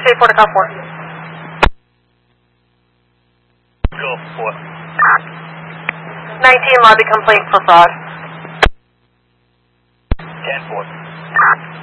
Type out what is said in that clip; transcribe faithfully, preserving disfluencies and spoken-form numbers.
eight four to call four. Go four. nineteen lobby complaint for fraud. ten four.